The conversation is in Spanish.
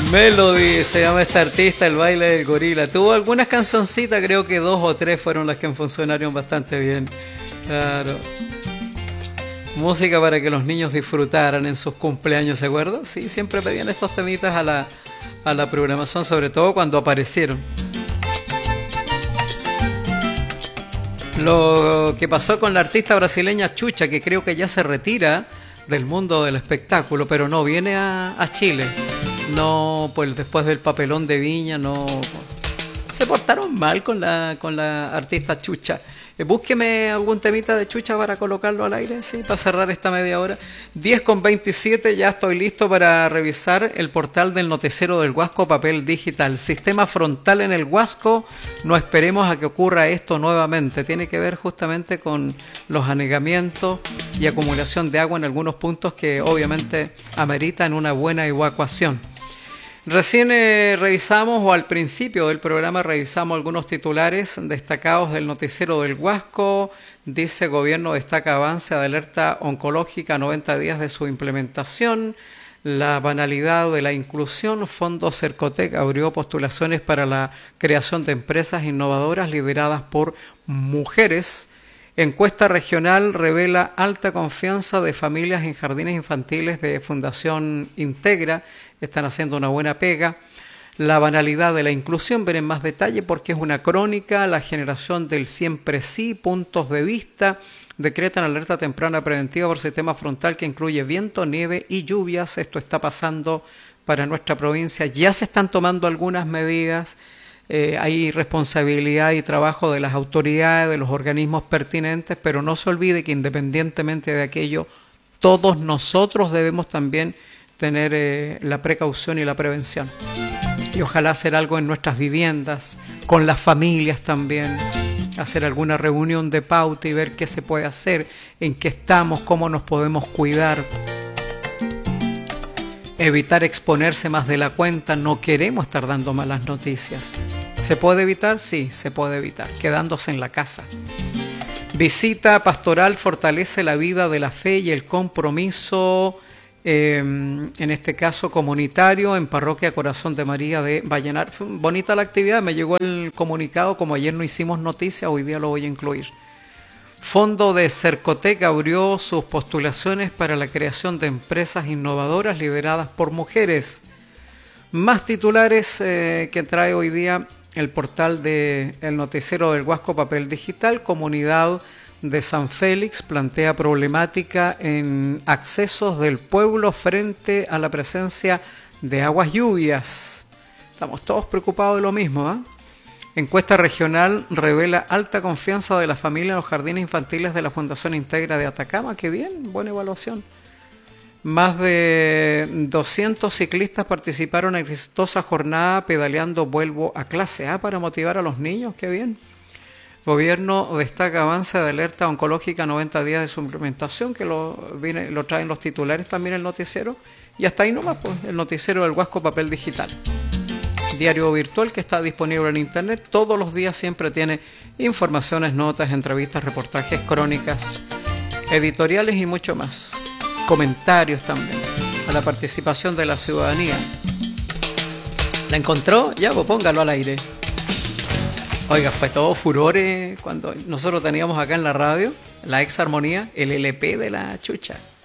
Melody se llama esta artista, el baile del gorila. Tuvo algunas canzoncitas, creo que 2 o 3 fueron las que funcionaron bastante bien. Claro. Música para que los niños disfrutaran en sus cumpleaños, ¿se acuerdan? Sí, siempre pedían estos temitas a la programación, sobre todo cuando aparecieron. Lo que pasó con la artista brasileña Xuxa, que creo que ya se retira del mundo del espectáculo, pero no viene a Chile. No, pues después del papelón de Viña, no se portaron mal con la artista Xuxa. Búsqueme algún temita de Xuxa para colocarlo al aire, sí, para cerrar esta media hora. 10:27, ya estoy listo para revisar el portal del noticiero del Huasco Papel Digital. Sistema frontal en el Huasco, no esperemos a que ocurra esto nuevamente. Tiene que ver justamente con los anegamientos y acumulación de agua en algunos puntos que obviamente ameritan una buena evacuación. Recién revisamos, o al principio del programa revisamos algunos titulares destacados del noticiero del Huasco. Dice: gobierno destaca avance de alerta oncológica a 90 días de su implementación. La banalidad de la inclusión. Fondo Cercotec abrió postulaciones para la creación de empresas innovadoras lideradas por mujeres. Encuesta regional revela alta confianza de familias en jardines infantiles de Fundación Integra. Están haciendo una buena pega. La banalidad de la inclusión, ver en más detalle porque es una crónica. La generación del siempre sí, puntos de vista. Decretan alerta temprana preventiva por sistema frontal que incluye viento, nieve y lluvias. Esto está pasando para nuestra provincia. Ya se están tomando algunas medidas. Hay responsabilidad y trabajo de las autoridades, de los organismos pertinentes, pero no se olvide que independientemente de aquello, todos nosotros debemos también tener la precaución y la prevención. Y ojalá hacer algo en nuestras viviendas, con las familias también, hacer alguna reunión de pauta y ver qué se puede hacer, en qué estamos, cómo nos podemos cuidar. Evitar exponerse más de la cuenta, no queremos estar dando malas noticias. ¿Se puede evitar? Sí, se puede evitar, quedándose en la casa. Visita pastoral fortalece la vida de la fe y el compromiso, en este caso comunitario, en Parroquia Corazón de María de Vallenar. Fue bonita la actividad, me llegó el comunicado, como ayer no hicimos noticias, hoy día lo voy a incluir. Fondo de Cercotec abrió sus postulaciones para la creación de empresas innovadoras lideradas por mujeres. Más titulares que trae hoy día el portal del noticiero del Huasco Papel Digital. Comunidad de San Félix plantea problemática en accesos del pueblo frente a la presencia de aguas lluvias. Estamos todos preocupados de lo mismo, ¿eh? Encuesta regional revela alta confianza de la familia en los jardines infantiles de la Fundación Integra de Atacama. ¡Qué bien! Buena evaluación. Más de 200 ciclistas participaron en exitosa jornada pedaleando Vuelvo a clase. Para motivar a los niños. ¡Qué bien! Gobierno destaca avance de alerta oncológica a 90 días de su implementación, que lo traen los titulares también el noticiero. Y hasta ahí nomás, pues, el noticiero del Huasco Papel Digital. Diario virtual que está disponible en internet. Todos los días siempre tiene informaciones, notas, entrevistas, reportajes, crónicas, editoriales y mucho más. Comentarios también a la participación de la ciudadanía. ¿La encontró? Ya, pues póngalo al aire. Oiga, fue todo furor cuando nosotros teníamos acá en la radio la ex armonía, el LP de la Xuxa.